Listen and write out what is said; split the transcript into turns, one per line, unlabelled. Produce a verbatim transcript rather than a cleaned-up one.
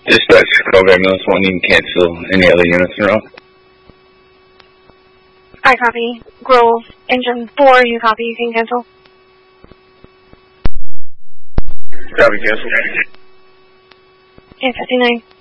Dispatch, Grove Ambulance one, you can cancel any other units in a row.
I copy. Grove, engine four, you copy, you can cancel.
Copy, cancel.
eight fifty-nine.